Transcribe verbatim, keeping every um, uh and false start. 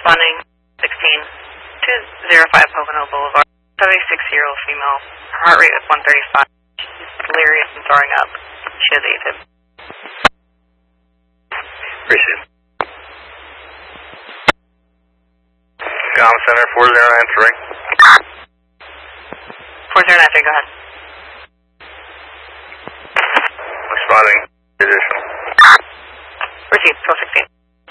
Responding sixteen two zero five Pocono Boulevard. seventy-six-year-old female. Her heart rate is one thirty-five. She's delirious and throwing up. She has AFib. Appreciate it. Com Center four zero nine three. four zero nine three, go ahead. Responding. Additional. Received.